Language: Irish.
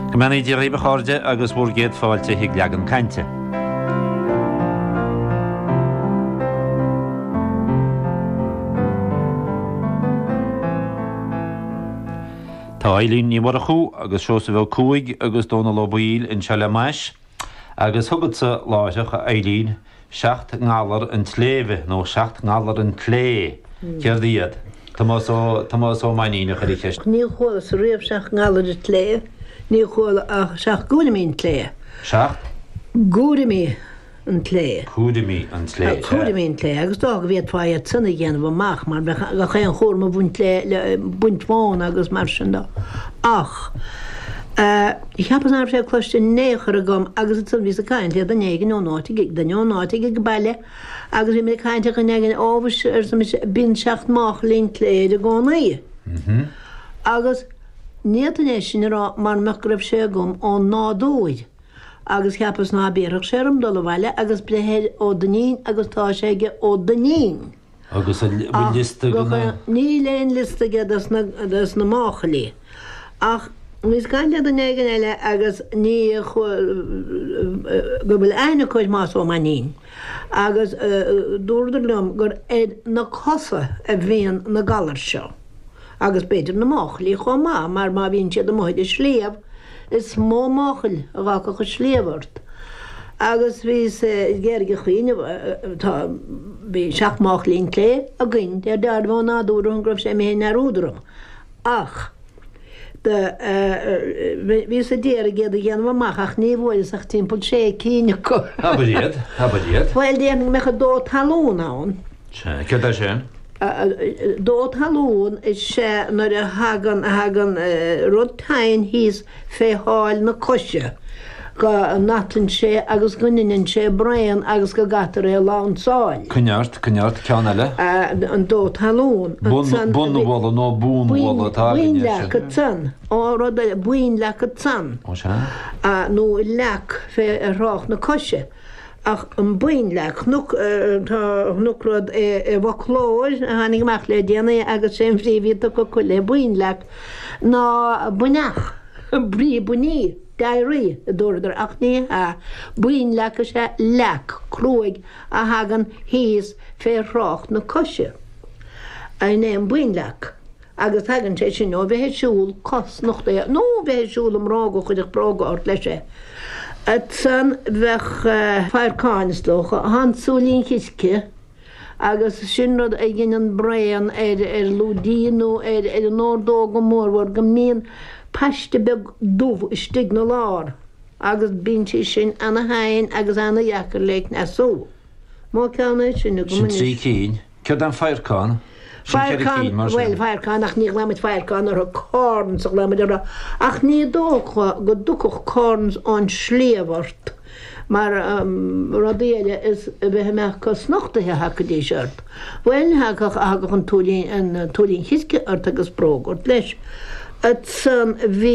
Gymana di rhaid bachordia agus bwrgyd ffawalte higliag yn cante. Tá Eileen ní warachú agus seosa bheith cúig agus dóna lobíl in Chalamais agus thugad sa láiseach a Eileen 7 ngálar an tléve nó 7 ngálar an tlé ceirdiad. Tá más ó mainína chuir cheist. Ní chóla sa riamh 7 ngálar an tlé, ní chóla a 7 gúdaimí an tlé. 7? Gúdaimí an tlé. Cúdaimí an tlé. Cúdaimí an tlé, agus dá go bhéad fáid sanna dhéanamh amach mar go chéan chóirma buint mán agus mar sin dá. Ach, ich habe es einfach sehr kloster näher gegangen, agus es wie so kein, der negen und notig, der notig geballe, agus mir kein der negen overs, so mit bin schacht mach linklede gone. Agus niet national man makref schegum on nadoi. Agus heb es na berig scherm dolwale, agus blehed odnin, agus ta schege odnin. Agus liste gona. Nie len liste das na machli. Ach mis kan de negen ele agus ní gobel eine kois mas o manin agus doorderlum gur na kosse veen na galershow agus beter na mogli go maar wintje de moide sleef is mo mogel wat gesleeverd agus wis gerge khine ta be schach moglin kle agin der daar wona door hun grof sem hen naar rodrum ach wie ze deren gede gaan we mag niet worden zegt simpel shake ko habariet wel die me gedood halloon aan kijk daar zijn dood halloon is naar de hagen rotain his fehal na kosje ga natten sé agus gunnin sé brein agus go gatar é lán sáil. Cynart ceanile? An dót halún. Bunhla nó búnhla tá. Buin le go tsan. Árad buin le go tsan. Nó lech fé rách na cosise. Ach an buin lech nucrad bhlóir hánig meach le déana agus sé fríhí go le buin lech ná buneach brí buní. Diary door achni a buin lek se lek kroig a hagan his ferrocht na kosje. Ein neem buin lek. Agus hagan sé sin no be sjoul kos noch de no be sjoul rago chudig prago ort lese. Et san weg feirkansloch han solin kiske. Agus sinrod egin an brean ludino nordog mor war gemein Pashte beg dov stigna lár agus binti sin anna hain agus anna jakar leik na so. Má ceanna sin go sin trí cín. Ceir an feircán? Feircán ach ní lemid feircán ar corns ach lemid ar ach ní dócha go ducoch corns an slévart. Maar radéile is bheith meach cos nachtathe hacadí seart. Well hagach agach an tólín hiske art agus próg ort leis. Het san